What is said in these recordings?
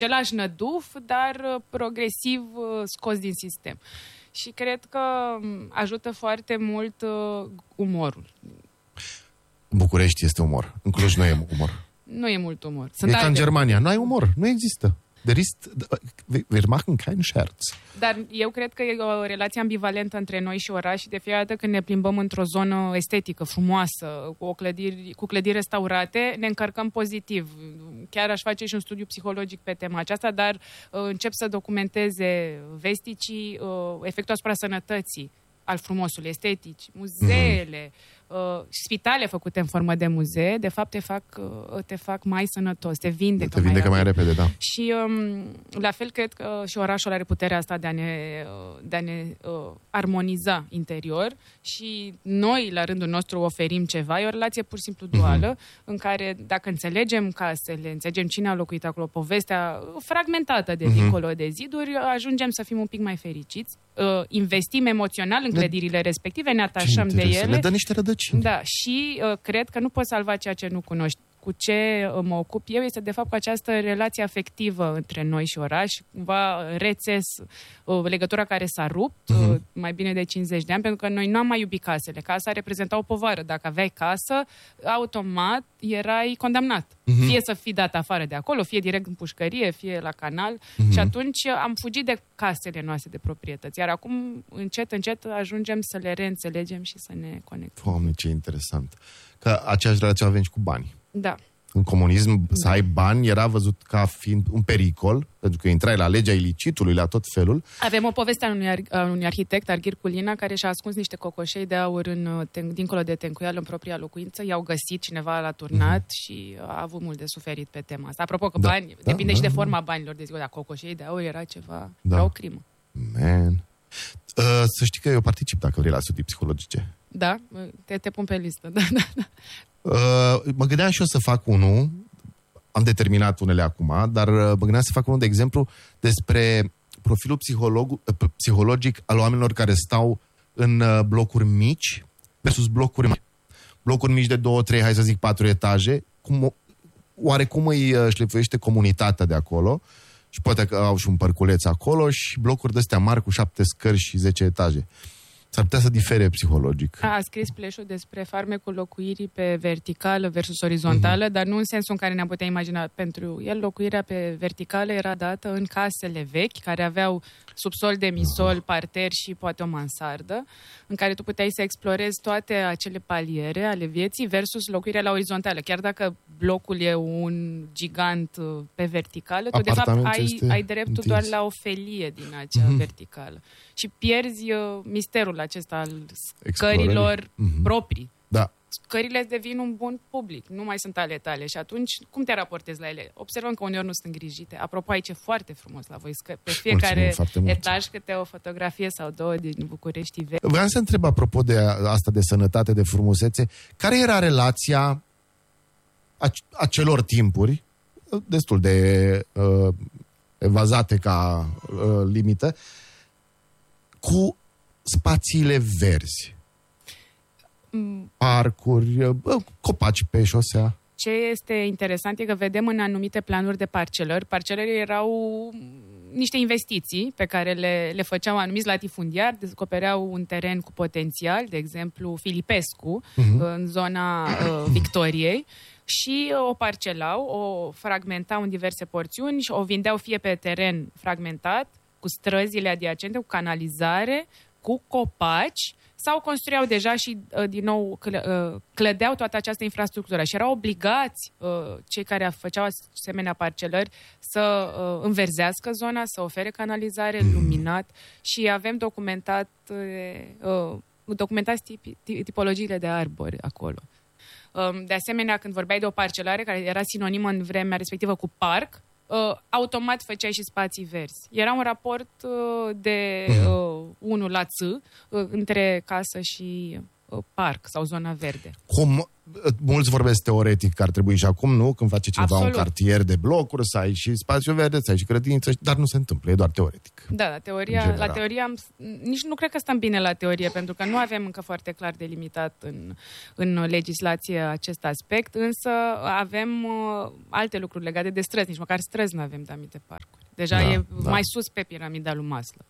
același năduf, dar progresiv scos din sistem. Și cred că ajută foarte mult umorul. În București este umor. În Cluj nu e umor. Nu e mult umor. E ca în Germania. Nu ai umor. Nu există. Wir machen keinen Scherz. Dar eu cred că e o relație ambivalentă între noi și oraș și de fiecare dată când ne plimbăm într-o zonă estetică, frumoasă, cu clădiri restaurate, ne încărcăm pozitiv. Chiar aș face și un studiu psihologic pe tema aceasta, dar încep să documenteze vesticii efectul asupra sănătății al frumosului, estetici, muzeele, spitale făcute în formă de muzee, de fapt te fac mai sănătos, te vindecă mai repede, da. Și la fel cred că și orașul are puterea asta de a ne armoniza interior și noi, la rândul nostru, oferim ceva. E o relație pur și simplu duală, în care dacă înțelegem casele, înțelegem cine a locuit acolo, povestea fragmentată de dincolo de ziduri, ajungem să fim un pic mai fericiți, investim emoțional în clădirile respective, ne atașăm de ele. Le dă niște rădăcini. Da, și cred că nu poți salva ceea ce nu cunoști. Cu ce mă ocup eu este de fapt cu această relație afectivă între noi și oraș, cumva rețes, legătura care s-a rupt mai bine de 50 de ani, pentru că noi n-am mai iubit casele. Casa reprezenta o povară. Dacă aveai casă, automat erai condamnat. Fie să fii dat afară de acolo, fie direct în pușcărie, fie la canal. Și atunci am fugit de casele noastre de proprietăți. Iar acum, încet, încet, ajungem să le reînțelegem și să ne conectăm. Doamne, ce interesant. Că aceeași relație avem și cu banii. Da. În comunism, să ai bani era văzut ca fiind un pericol, pentru că intrai la legea ilicitului, la tot felul. Avem o poveste a unui arhitect, Arghir Culina, care și-a ascuns niște cocoșei de aur dincolo de Tencuial, în propria locuință. I-au găsit, cineva l-a turnat și a avut mult de suferit pe tema asta. Apropo că bani, depinde și de forma banilor de ziua, dar cocoșei de aur era ceva, era o crimă. Man. Să știi că eu particip, dacă vrei, la studii psihologice. Da? Te pun pe listă, da. Mă gândeam și eu să fac unul, am determinat unele acum, dar mă gândeam să fac unul, de exemplu, despre profilul psihologic al oamenilor care stau în blocuri mici versus blocuri mari. Blocuri mici de 2, 3, hai să zic 4 etaje, oarecum îi șlefuiește comunitatea de acolo și poate că au și un părculeț acolo și blocuri de-astea mari cu 7 scări și 10 etaje. S-ar putea să difere psihologic. A scris Pleșu despre farmecul locuirii pe verticală versus orizontală, dar nu în sensul în care ne-am putea imagina. Pentru el, locuirea pe verticală era dată în casele vechi, care aveau subsol, demisol, parter și poate o mansardă, în care tu puteai să explorezi toate acele paliere ale vieții versus locuirea la orizontală. Chiar dacă blocul e un gigant pe verticală, tu de fapt ai dreptul doar la o felie din acea verticală. Și pierzi misterul acesta al scărilor proprii. Da. Scările îți devin un bun public, nu mai sunt ale tale. Și atunci, cum te raportezi la ele? Observăm că uneori nu sunt îngrijite. Apropo, aici e foarte frumos la voi, pe fiecare etaj câte o fotografie sau două din București vechi. Vreau să întreb, apropo de asta, de sănătate, de frumusețe, care era relația acelor timpuri, destul de evazate ca limită, cu spațiile verzi? Parcuri, copaci pe șosea. Ce este interesant e că vedem în anumite planuri de parcelări. Parcelările erau niște investiții pe care le făceau anumiți latifundiari, descopereau un teren cu potențial, de exemplu Filipescu, în zona Victoriei, și o parcelau, o fragmentau în diverse porțiuni și o vindeau fie pe teren fragmentat, cu străzile adiacente, cu canalizare, cu copaci, sau construiau deja și, din nou, clădeau toată această infrastructură. Și erau obligați cei care făceau asemenea parcelări să înverzească zona, să ofere canalizare, luminat. Și avem documentați tipologiile de arbori acolo. De asemenea, când vorbeai de o parcelare care era sinonimă în vremea respectivă cu parc, automat făceai și spații verzi. Era un raport de 1 la C între casă și parc sau zona verde. Cum mulți vorbesc teoretic că ar trebui și acum, nu? Când face cineva un cartier de blocuri, să ai și spațiu verde, să ai și grădiniță, dar nu se întâmplă, e doar teoretic. Da, la teoria nici nu cred că stăm bine la teorie, pentru că nu avem încă foarte clar delimitat în legislație acest aspect, însă avem alte lucruri legate de străzi, nici măcar străzi nu avem de anumite parcuri. Deja mai sus pe piramida lui Maslow.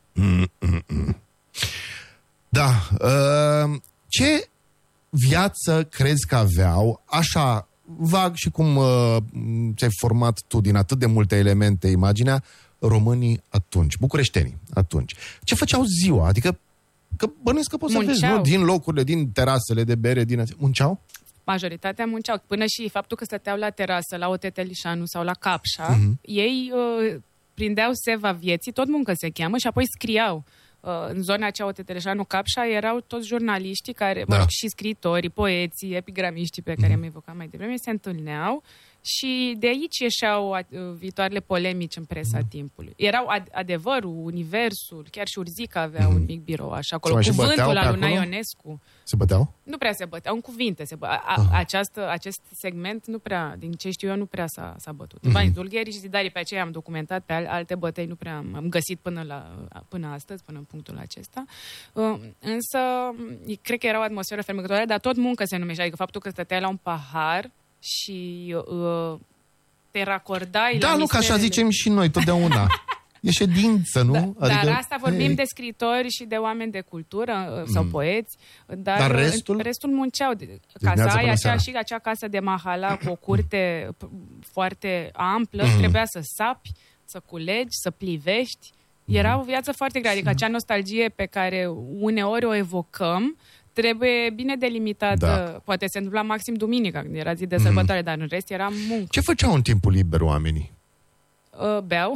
Da. Ce viață crezi că aveau, așa vag și cum ți-ai format tu din atât de multe elemente imaginea, românii atunci, bucureștenii atunci? Ce făceau ziua? Adică, că bănuiesc că poți să vezi, nu? Din locurile, din terasele de bere, munceau? Majoritatea munceau. Până și faptul că stăteau la terasă, la Otetelișanu sau la Capșa, ei prindeau seva vieții, tot muncă se cheamă, și apoi scriau. În zona aceea Otetelișanu, Capșa, erau toți jurnaliștii care, și scriitorii, poeții, epigramiștii pe care am evocat mai devreme, se întâlneau și de aici ieșeau viitoarele polemici în presa timpului. Erau Adevărul, Universul, chiar și Urzica avea un mic birou așa acolo. Cuvântul al lui Ionescu. Se băteau? Nu prea se băteau, în cuvinte se acest segment, nu prea, din ce știu eu, nu prea s-a bătut. Dulgheri și Zidari, pe aceea am documentat, pe alte bătăi nu prea am găsit până astăzi, până în punctul acesta. Însă, cred că era o atmosferă fermecătoare, dar tot muncă se numește, adică faptul că stăteai la un pahar și te racordai la nu, că așa zicem și noi totdeauna. E ședință, nu? Da, adică, dar asta vorbim de scriitori și de oameni de cultură sau poeți, dar restul munceau. Acea casă de mahala cu o curte foarte amplă, trebuia să sapi, să culegi, să plivești. Era o viață foarte grea, adică acea nostalgie pe care uneori o evocăm, trebuie bine delimitată. Poate se întâmpla maxim duminica, când era zi de sărbătoare, dar în rest era muncă. Ce făceau în timpul liber oamenii? Beau.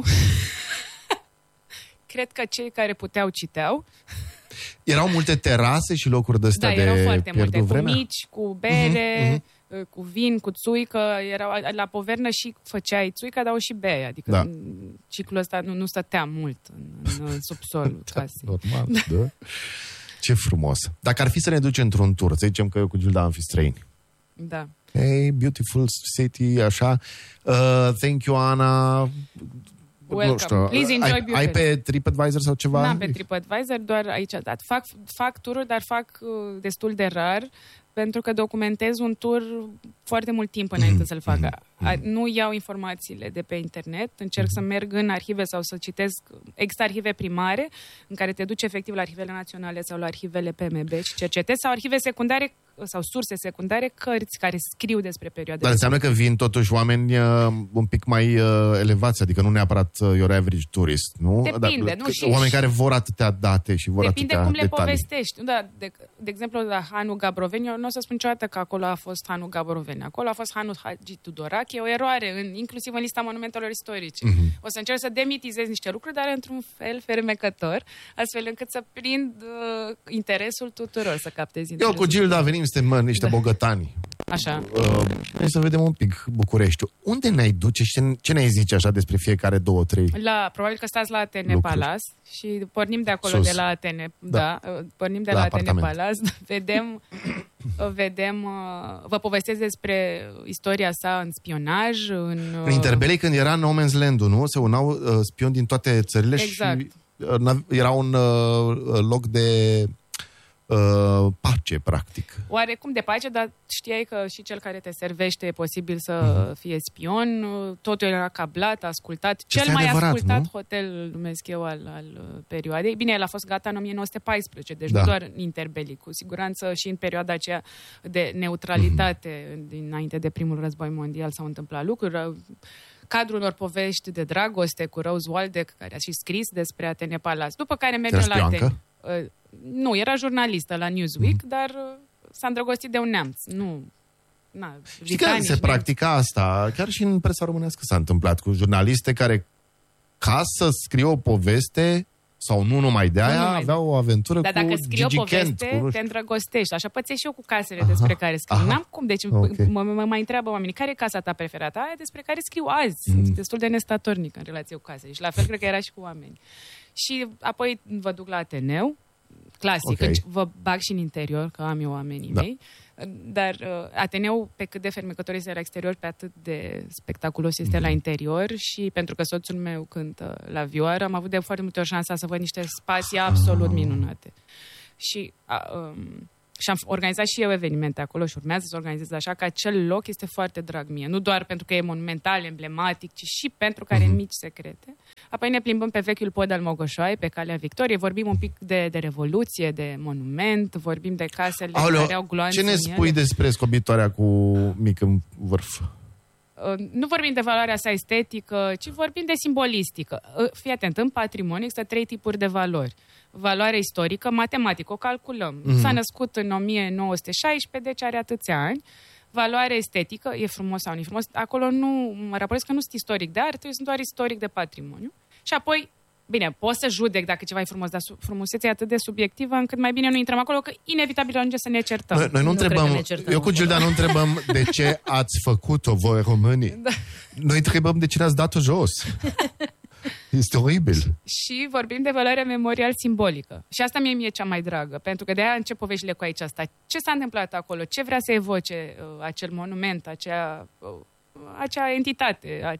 Cred că cei care puteau citeau. Erau multe terase și locuri de astea de erau foarte multe, vremea? Cu mici, cu bere, cu vin, cu țuică. Erau, la Povernă și făceai țuică, dar și bere. Adică ciclul ăsta nu stătea mult în subsolul casei. Normal, da. Ce frumos. Dacă ar fi să ne duci într-un tur, să zicem că eu cu Gilda am fi străini. Da. Hey, beautiful city, așa. Thank you, Ana. Welcome. Please enjoy Bucharest. Ai pe TripAdvisor sau ceva? N-am pe TripAdvisor, doar aici. Fac tururi, dar fac destul de rar, pentru că documentez un tur foarte mult timp înainte să-l fac. Nu iau informațiile de pe internet, încerc să merg în arhive sau să citesc. Există arhive primare, în care te duci efectiv la arhivele naționale sau la arhivele PMB și cercetezi, sau arhive secundare sau surse secundare, cărți care scriu despre perioade. Dar înseamnă că vin totuși oameni un pic mai elevați, adică nu neapărat your average tourist, nu? Depinde, nu? Oameni care vor atâtea date și vor atâtea detalii. Depinde cum le povestești. Da, de exemplu, la Hanul Gabroveni, eu nu o să spun niciodată că acolo a fost Hanul Gabroveni. Acolo a fost Hanul Hagi Tudorache, e o eroare, inclusiv în lista monumentelor istorice. O să încerc să demitizez niște lucruri, dar într-un fel fermecător, astfel încât să prind interesul tuturor, să captezi interesul. Eu cu Gilda venim, suntem niște bogătani. Așa. Hai să vedem un pic Bucureștiul. Unde ne-ai duce și ce ne-ai zice așa despre fiecare 2-3? Probabil că stați la Atene Palace și pornim de acolo, de la Atene. Pornim de la Atene Palace. Vedem, vă povestesc despre istoria sa în spionaj. În interbelei, când era No Man's Land-ul, nu? Se unau spioni din toate țările și era un loc de pace, practic. Oarecum de pace, dar știai că și cel care te servește e posibil să fie spion. Totul era cablat, ascultat. Cel mai ascultat hotel, numesc eu, al perioadei. Bine, el a fost gata în 1914, deci nu doar interbelic. Cu siguranță și în perioada aceea de neutralitate, dinainte de primul război mondial, s-au întâmplat lucruri. Cadrul unor povești de dragoste cu Rose Waldeck, care a și scris despre Atene Palace. După care mergem la Atene. Nu, era jurnalistă la Newsweek, dar s-a îndrăgostit de un neamț. Știi că se practica asta, chiar și în presa românească s-a întâmplat cu jurnaliste care, ca să scrie o poveste, sau nu numai de aia, aveau o aventură cu Gigi Kent. Dar dacă scrie o poveste, te îndrăgostești. Așa pățești și eu cu casele despre care scriu. N-am cum, deci mă mai întreabă oamenii, care e casa ta preferată? Aia despre care scriu azi. Sunt destul de nestatornic în relație cu casele. Și la fel cred că era și cu oameni. Și apoi vă duc la Ateneu, clasic. Ok. Vă bag și în interior, că am eu oamenii mei. Dar Ateneu, pe cât de fermecător este la exterior, pe atât de spectaculos este la interior și pentru că soțul meu cântă la vioară, am avut de foarte multe ori șansa să văd niște spații absolut minunate. Și am organizat și eu evenimente acolo și urmează să organizez așa, că acel loc este foarte drag mie. Nu doar pentru că e monumental, emblematic, ci și pentru că are mici secrete. Apoi ne plimbăm pe vechiul pod al Mogoșoaiei, pe Calea Victoriei, vorbim un pic de Revoluție, de monument, vorbim de casele care au gloanțe. Ce ne spui despre scobitoarea cu mic în vârf? Nu vorbim de valoarea sa estetică, ci vorbim de simbolistică. Fii atent, în patrimoniu există 3 tipuri de valori. Valoare istorică, matematică, o calculăm. S-a născut în 1916, deci are atâția ani. Valoare estetică, e frumos sau nu e frumos. Acolo nu mă raportez că nu sunt istoric de artă, eu sunt doar istoric de patrimoniu. Și apoi, bine, pot să judec dacă ceva e frumos, dar frumusețea e atât de subiectivă încât mai bine nu intrăm acolo, că inevitabil ajunge să ne certăm. Noi nu întrebăm, eu cu Gilda nu întrebăm de ce ați făcut-o voi românii. Da. Noi întrebăm de ce ne-ați dat-o jos. Este oribil. Și vorbim de valoare memorial-simbolică. Și asta mie e cea mai dragă, pentru că de-aia încep poveștile cu aici asta. Ce s-a întâmplat acolo? Ce vrea să evoce acel monument, acea entitate,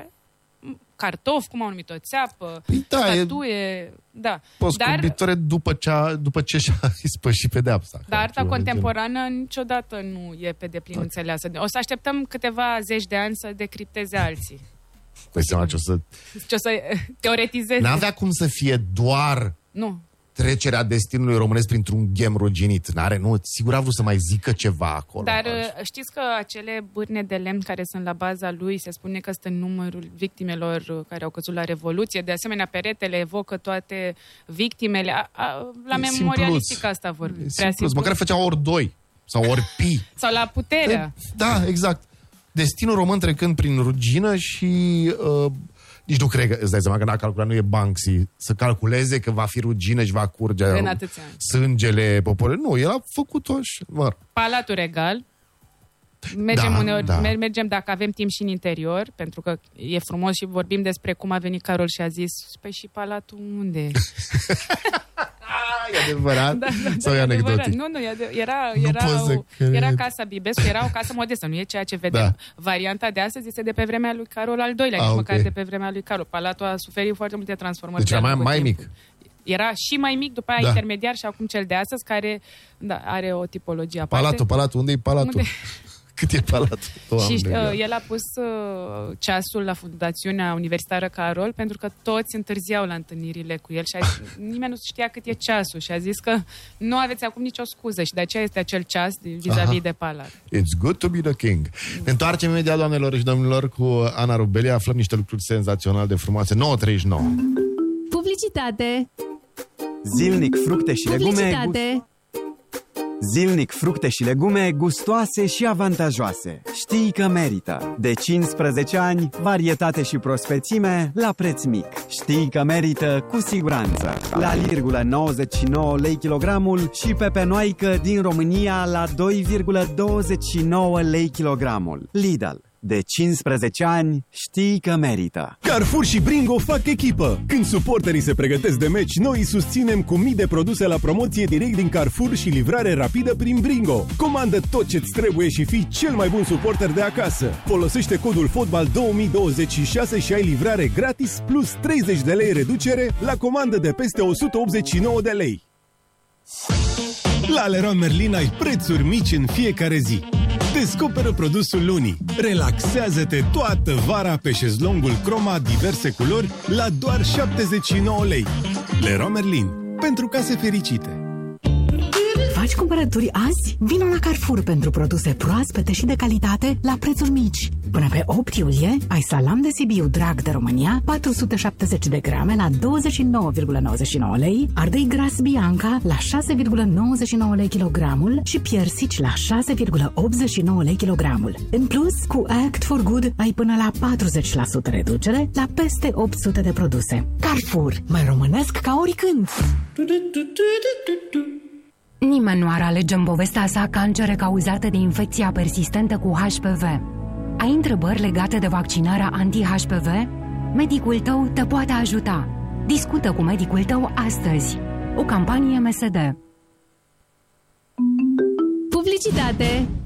cartof, cum au numit-o, țeapă, statuie. Da. Scobitoare după ce și-a ispășit pedeapsa. Dar arta contemporană niciodată nu e pe deplin înțeleasă. O să așteptăm câteva zeci de ani să decripteze alții. Păi seama ce o să teoretizeze. N-avea cum să fie doar trecerea destinului românesc printr-un ghem ruginit. N-are, nu, sigur a vrut să mai zică ceva acolo. Dar știți că acele bârne de lemn care sunt la baza lui, se spune că sunt în numărul victimelor care au căzut la Revoluție. De asemenea, peretele evocă toate victimele. La memorialistică asta vorbim. Măcar făcea ori 2 sau ori pi. Sau la puterea. Da, exact. Destinul român trecând prin rugină și nici nu cred că, îți dai seama că n-a calculat, nu e Banksy, să calculeze că va fi rugină și va curge sângele poporului. Nu, el a făcut-o și... Palatul Regal. Mergem dacă avem timp și în interior, pentru că e frumos și vorbim despre cum a venit Carol și a zis, păi și palatul unde? E adevărat? Sau e anecdotic? Nu, era casa Bibescu, era o casă modestă, nu e ceea ce vedem. Da. Varianta de astăzi este de pe vremea lui Carol al II-lea, nici măcar de pe vremea lui Carol. Palatul a suferit foarte multe transformări. Deci era mai mic. Era și mai mic, după aia intermediar și acum cel de astăzi, care are o tipologie aparte. Palatul, unde e palatul? Cât e palatul? Și el a pus ceasul la Fundațiunea Universitară Carol, pentru că toți întârziau la întâlnirile cu el și nimeni nu știa cât e ceasul și a zis că nu aveți acum nicio scuză și de aceea este acel ceas vis-a-vis de palat. It's good to be the king. Ne întoarcem imediat, doamnelor și domnilor, cu Ana Rubelia, aflăm niște lucruri senzațional de frumoase. 9:39. Publicitate. Zilnic fructe și legume. Publicitate. Zilnic fructe și legume gustoase și avantajoase. Știi că merită. De 15 ani, varietate și prospețime la preț mic. Știi că merită cu siguranță. La 0,99 lei kilogramul și pepenoaică din România la 2,29 lei kilogramul. Lidl. De 15 ani, știi că merită. Carrefour și Bringo fac echipă. Când suporterii se pregătesc de meci, noi îi susținem cu mii de produse la promoție direct din Carrefour și livrare rapidă prin Bringo. Comandă tot ce-ți trebuie și fii cel mai bun suporter de acasă. Folosește codul FOTBAL 2026 și ai livrare gratis plus 30 de lei reducere la comandă de peste 189 de lei. La Leroy Merlin ai prețuri mici în fiecare zi. Descoperă produsul lunii. Relaxează-te toată vara pe șezlongul Croma diverse culori la doar 79 lei. Leroy Merlin. Pentru case fericite. Faci cumpărături azi? Vino la Carrefour pentru produse proaspete și de calitate la prețuri mici. Până pe 8 iulie ai salam de Sibiu Drag de România 470 de grame la 29,99 lei, ardei gras Bianca la 6,99 lei kilogramul și piersici la 6,89 lei kilogramul. În plus, cu Act for Good ai până la 40% reducere la peste 800 de produse. Carrefour, mai românesc ca oricând! Nimeni nu ar alege în povestea sa cancere cauzate de infecția persistentă cu HPV. Ai întrebări legate de vaccinarea anti-HPV? Medicul tău te poate ajuta. Discută cu medicul tău astăzi. O campanie MSD. Publicitate.